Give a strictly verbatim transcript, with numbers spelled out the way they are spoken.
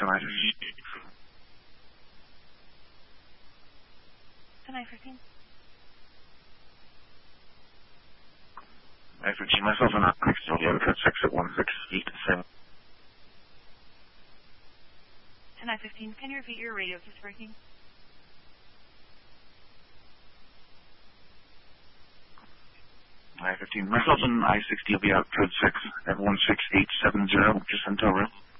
to I fifteen. ten I fifteen. I fifteen, myself and I still have code six at one six eight seven. ten I fifteen, can you repeat your radio keeps breaking? I fifteen, myself and I sixty will be out code six at one six eight seven zero, just until real.